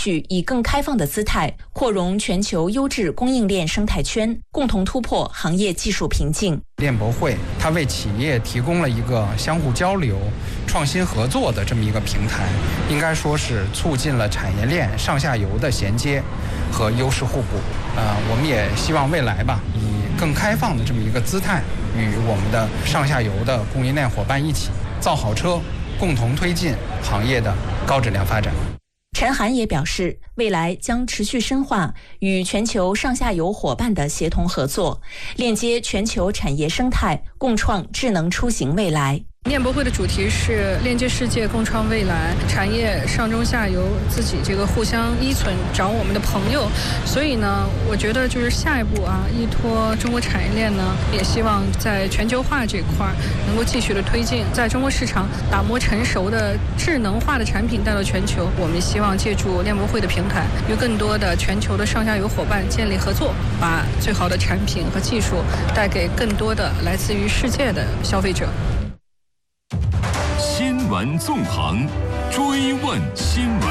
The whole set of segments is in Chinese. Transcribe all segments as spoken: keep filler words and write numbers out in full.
续以更开放的姿态扩容全球优质供应链生态圈，共同突破行业技术瓶颈。 链博会它为企业提供了一个相互交流、创新合作的这么一个平台，应该说是促进了产业链上下游的衔接和优势互补。呃，我们也希望未来吧，以更开放的这么一个姿态，与我们的上下游的供应链伙伴一起造好车，共同推进行业的高质量发展。 陈涵也表示，未来将持续深化与全球上下游伙伴的协同合作，链接全球产业生态，共创智能出行未来。 链博会的主题是链接世界，共创未来，产业上中下游自己这个互相依存，找我们的朋友。所以呢，我觉得就是下一步啊，依托中国产业链呢，也希望在全球化这块能够继续的推进，在中国市场打磨成熟的智能化的产品带到全球。我们希望借助链博会的平台，与更多的全球的上下游伙伴建立合作，把最好的产品和技术带给更多的来自于世界的消费者。 新闻纵横，追问新闻。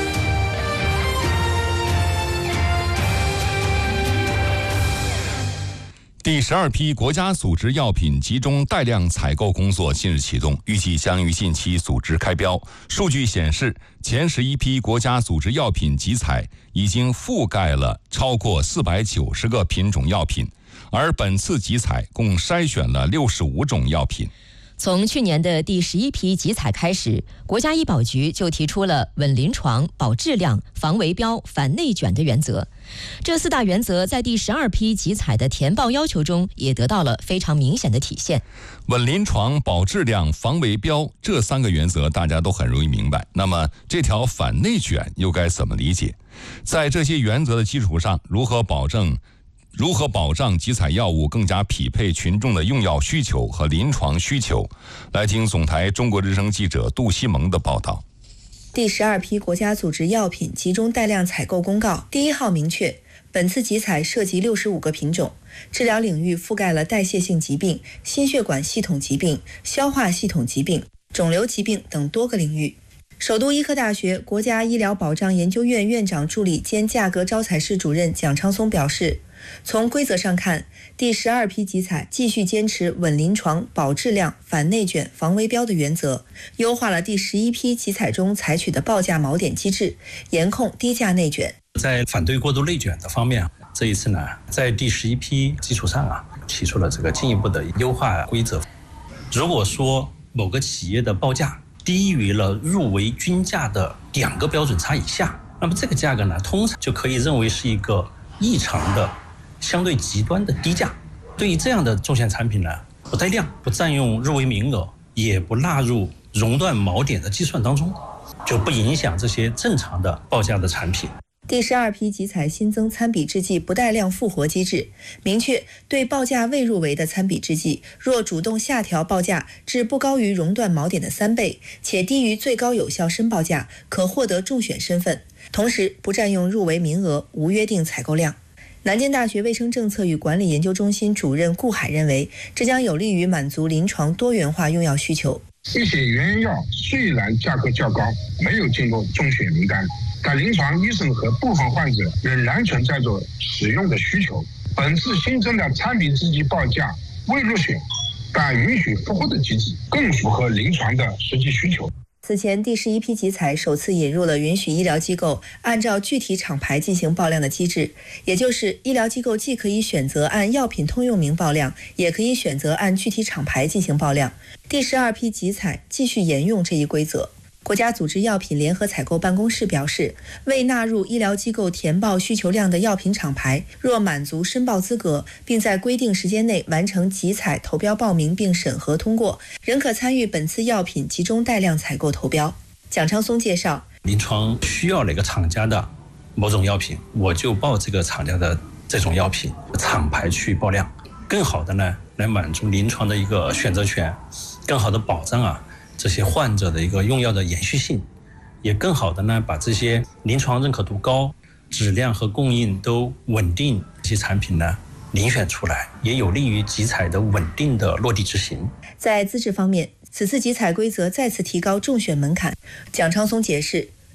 第十二批国家组织药品集中带量采购工作近日启动，预计将于近期组织开标。数据显示，前十一批国家组织药品集采已经覆盖了超过四百九十个品种药品，而本次集采共筛选了六十五种药品。 从去年的第十一批集采开始，国家医保局就提出了稳临床、保质量、防围标、反内卷的原则。这四大原则在第十二批集采的填报要求中也得到了非常明显的体现。 稳临床、保质量、防围标这三个原则大家都很容易明白，那么这条反内卷又该怎么理解？在这些原则的基础上，如何保证如何保障集采药物更加匹配群众的用药需求和临床需求？来听总台中国之声记者杜西蒙的报道。 第十二批国家组织药品集中带量采购公告第一号明确，本次集采涉及六十五个品种，治疗领域覆盖了代谢性疾病、心血管系统疾病、消化系统疾病、肿瘤疾病等多个领域。首都医科大学国家医疗保障研究院院长助理兼价格招采室主任蒋昌松表示，从规则上看，第十二批集采继续坚持稳临床、保质量、反内卷、防围标的原则，优化了第十一批集采中采取的报价锚点机制，严控低价内卷。 在反对过度内卷的方面，这一次呢，在第十一批基础上啊，提出了这个进一步的优化规则。如果说某个企业的报价低于了入围均价的两个标准差以下，那么这个价格呢，通常就可以认为是一个异常的、相对极端的低价。对于这样的重险产品呢，不带量、不占用入围名额，也不纳入熔断锚点的计算当中，就不影响这些正常的报价的产品。 第十二批集采新增参比制剂不带量复活机制，明确对报价未入围的参比制剂，若主动下调报价至不高于熔断锚点的三倍，且低于最高有效申报价，可获得中选身份，同时不占用入围名额，无约定采购量。南京大学卫生政策与管理研究中心主任顾海认为，这将有利于满足临床多元化用药需求。 一些原药虽然价格较高，没有进入中选名单，但临床医生和部分患者仍然存在着使用的需求。本次新增的参比制剂报价未入选但允许复活的机制，更符合临床的实际需求。 此前第十一批集采首次引入了允许医疗机构按照具体厂牌进行报量的机制，也就是医疗机构既可以选择按药品通用名报量，也可以选择按具体厂牌进行报量。第十二批集采继续沿用这一规则。国家组织药品联合采购办公室表示，未纳入医疗机构填报需求量的药品厂牌，若满足申报资格，并在规定时间内完成集采投标报名并审核通过，仍可参与本次药品集中带量采购投标。蒋昌松介绍， 临床需要哪个厂家的某种药品，我就报这个厂家的这种药品，厂牌去报量，更好的呢来满足临床的一个选择权，更好的保障啊这些患者的一个用药的延续性，也更好的呢把这些临床认可度高、质量和供应都稳定这些产品呢遴选出来，也有利于集采的稳定的落地执行。 在资质方面，此次集采规则再次提高中选门槛。蒋昌松解释，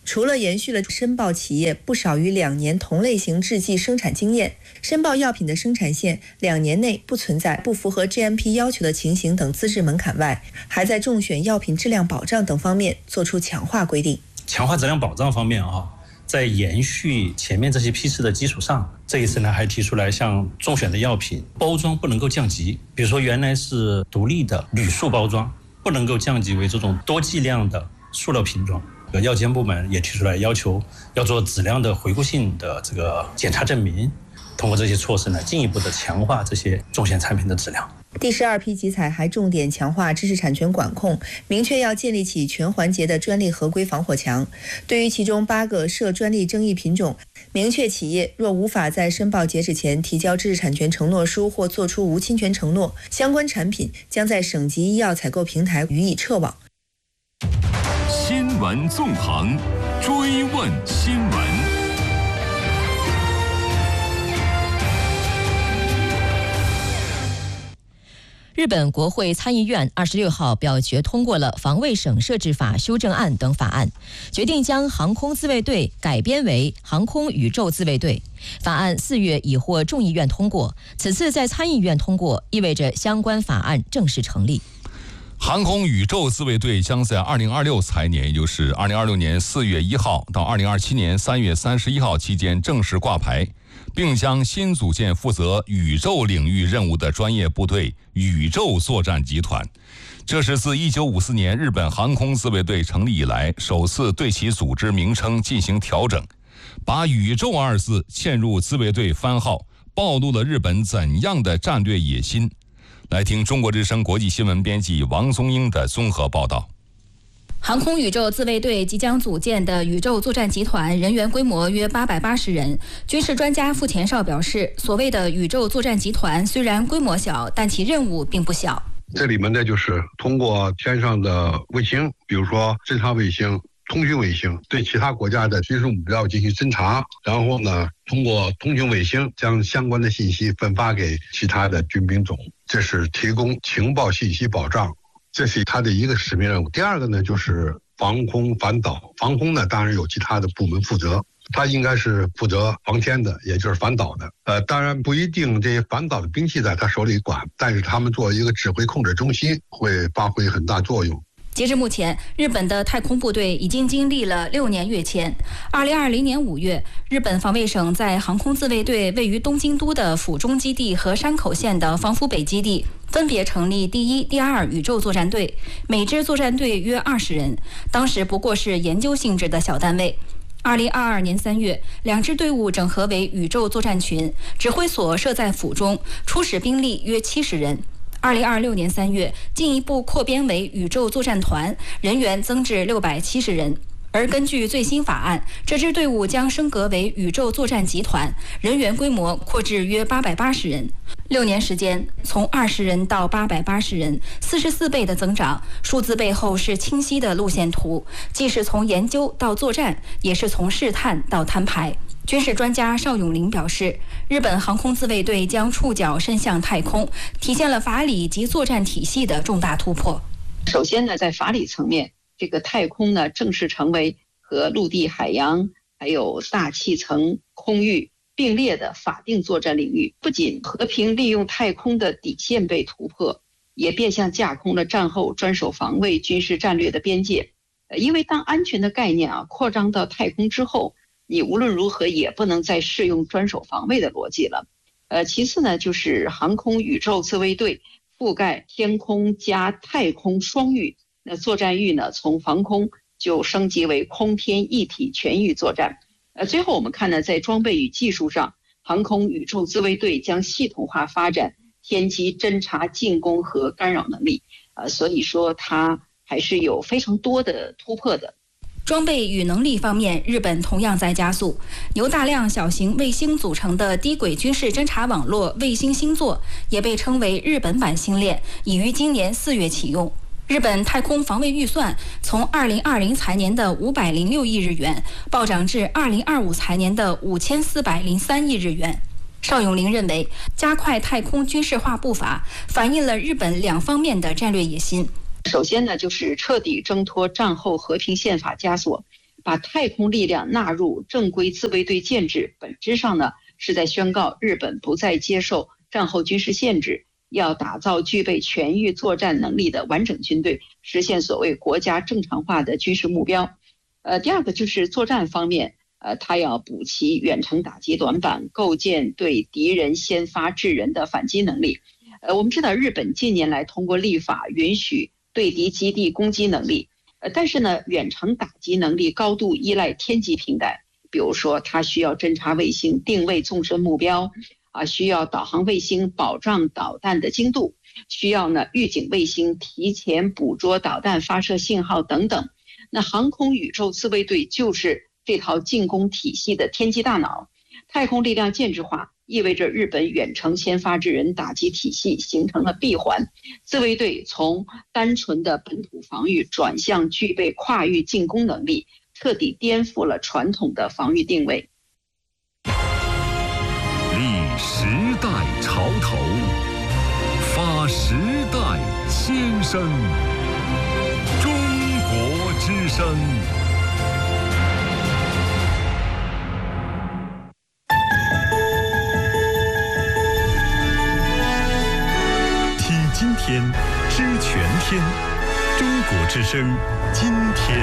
除了延续了申报企业不少于两年同类型制剂生产经验，申报药品的生产线两年内不存在不符合 G M P 要求的情形等资质门槛外，还在中选药品质量保障等方面做出强化规定。 强化质量保障方面啊，在延续前面这些批次的基础上，这一次呢还提出来，像中选的药品包装不能够降级，比如说原来是独立的铝塑包装，不能够降级为这种多剂量的塑料瓶装。药监部门也提出来要求要做质量的回顾性的这个检查证明，通过这些措施呢，进一步的强化这些中选产品的质量。 第十二批集采还重点强化知识产权管控，明确要建立起全环节的专利合规防火墙。对于其中八个涉专利争议品种，明确企业若无法在申报截止前提交知识产权承诺书或作出无侵权承诺，相关产品将在省级医药采购平台予以撤网。 新闻纵横，追问新闻。 日本国会参议院二十六号表决通过了防卫省设置法修正案等法案，决定将航空自卫队改编为航空宇宙自卫队。法案四月已获众议院通过，此次在参议院通过，意味着相关法案正式成立。 航空宇宙自卫队将在二零二六财年，也就是二零二六年四月一号到二零二七年三月三十一号期间正式挂牌，并将新组建负责宇宙领域任务的专业部队宇宙作战集团。这是自一九五四年日本航空自卫队成立以来首次对其组织名称进行调整，把宇宙二字嵌入自卫队番号，暴露了日本怎样的战略野心。来听中国之声国际新闻编辑王松英的综合报道。 航空宇宙自卫队即将组建的宇宙作战集团人员规模约八百八十人。军事专家傅前绍表示，所谓的宇宙作战集团虽然规模小，但其任务并不小。 这里面呢，就是通过天上的卫星，比如说侦察卫星、通讯卫星，对其他国家的军事目标进行侦察，然后呢，通过通讯卫星将相关的信息分发给其他的军兵种，这是提供情报信息保障，这是它的一个使命任务。第二个呢，就是防空反导。防空呢，当然有其他的部门负责，它应该是负责防天的，也就是反导的。呃，当然不一定这些反导的兵器在他手里管，但是他们作为一个指挥控制中心，会发挥很大作用。 截至目前，日本的太空部队已经经历了六年跃迁。二零二零年五月，日本防卫省在航空自卫队位于东京都的府中基地和山口县的防府北基地分别成立第一、第二宇宙作战队，每支作战队约二十人，当时不过是研究性质的小单位。二零二二年三月，两支队伍整合为宇宙作战群，指挥所设在府中，初始兵力约七十人。二零二六年三月，进一步扩编为宇宙作战团，人员增至六百七十人。而根据最新法案，这支队伍将升格为宇宙作战集团，人员规模扩至约八百八十人。六年时间，从二十人到八百八十人，四十四倍的增长。数字背后是清晰的路线图，既是从研究到作战，也是从试探到摊牌。军事专家邵永林表示，日本航空自卫队将触角伸向太空，体现了法理及作战体系的重大突破。 首先呢，在法理层面，这个太空呢正式成为和陆地、海洋还有大气层、空域并列的法定作战领域。不仅和平利用太空的底线被突破，也变相架空了战后专守防卫军事战略的边界。呃，因为当安全的概念啊扩张到太空之后，你无论如何也不能再适用专守防卫的逻辑了。呃，其次呢，就是航空宇宙自卫队覆盖天空加太空双域，那作战域呢，从防空就升级为空天一体全域作战。呃，最后我们看呢，在装备与技术上，航空宇宙自卫队将系统化发展天基侦察、进攻和干扰能力。呃，所以说它还是有非常多的突破的。 装备与能力方面，日本同样在加速。由大量小型卫星组成的低轨军事侦察网络卫星星座，也被称为日本版星链，已于今年四月启用。日本太空防卫预算从二零二零财年的五百零六亿日元暴涨至二零二五财年的五千四百零三亿日元。邵永林认为，加快太空军事化步伐，反映了日本两方面的战略野心。 首先呢，就是彻底挣脱战后和平宪法枷锁， 把太空力量纳入正规自卫队建制，本质上呢是在宣告日本不再接受战后军事限制，要打造具备全域作战能力的完整军队，实现所谓国家正常化的军事目标。呃，第二个就是作战方面，呃，他要补齐远程打击短板，构建对敌人先发制人的反击能力。呃，我们知道日本近年来通过立法允许对敌基地攻击能力，呃，但是呢，远程打击能力高度依赖天基平台，比如说它需要侦察卫星定位纵深目标，啊，需要导航卫星保障导弹的精度，需要呢预警卫星提前捕捉导弹发射信号等等。那航空宇宙自卫队就是这套进攻体系的天基大脑。太空力量建制化意味着日本远程先发制人打击体系形成了闭环，自卫队从单纯的本土防御转向具备跨域进攻能力，彻底颠覆了传统的防御定位。 立时代潮头，发时代先声。中国之声。听今天，知全天。中国之声，今天。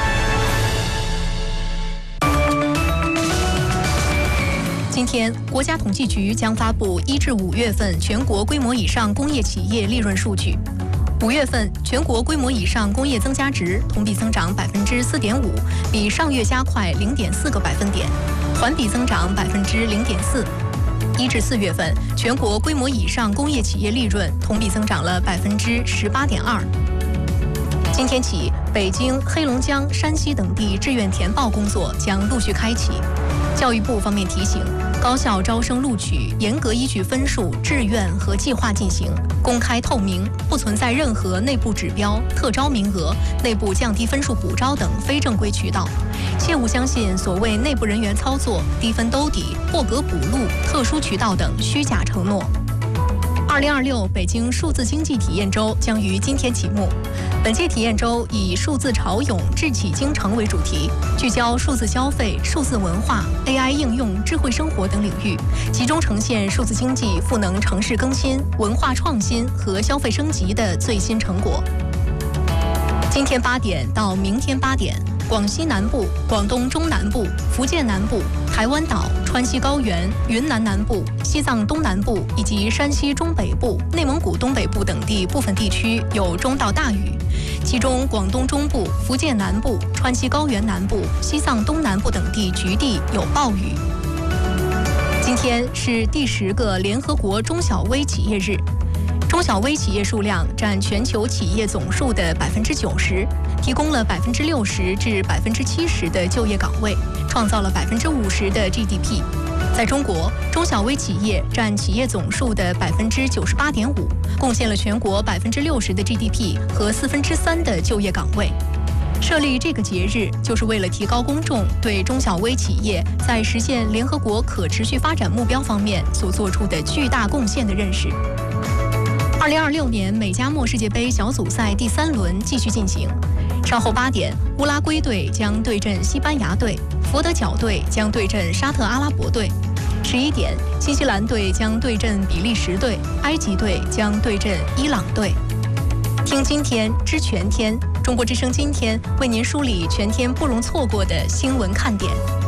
今天，国家统计局将发布一至五月份全国规模以上工业企业利润数据。五月份全国规模以上工业增加值同比增长百分之四点五，比上月加快零点四个百分点，环比增长百分之零点四。一至四月份全国规模以上工业企业利润同比增长了百分之十八点二。今天起，北京、黑龙江、山西等地志愿填报工作将陆续开启。教育部方面提醒，高校招生录取严格依据分数、志愿和计划进行，公开透明，不存在任何内部指标、特招名额、内部降低分数补招等非正规渠道，切勿相信所谓内部人员操作、低分兜底、破格补录、特殊渠道等虚假承诺。二零二六北京数字经济体验周将于今天启幕。本届体验周以数字潮涌智启京城为主题，聚焦数字消费、数字文化、A I 应用、智慧生活等领域，集中呈现数字经济赋能城市更新、文化创新和消费升级的最新成果。今天八点到明天八点，广西南部、广东中南部、福建南部、台湾岛、川西高原、云南南部、西藏东南部以及山西中北部、内蒙古东北部等地部分地区有中到大雨，其中广东中部、福建南部、川西高原南部、西藏东南部等地局地有暴雨。今天是第十个联合国中小微企业日。中小微企业数量占全球企业总数的百分之九十，提供了百分之六十至百分之七十的就业岗位，创造了百分之五十的 G D P。在中国，中小微企业占企业总数的百分之九十八点五，贡献了全国百分之六十的 G D P 和四分之三的就业岗位。设立这个节日，就是为了提高公众对中小微企业在实现联合国可持续发展目标方面所做出的巨大贡献的认识。二零二六年美加墨世界杯小组赛第三轮继续进行，稍后八点，乌拉圭队将对阵西班牙队，佛得角队将对阵沙特阿拉伯队。十一点，新西兰队将对阵比利时队，埃及队将对阵伊朗队。听今天知全天，中国之声今天为您梳理全天不容错过的新闻看点。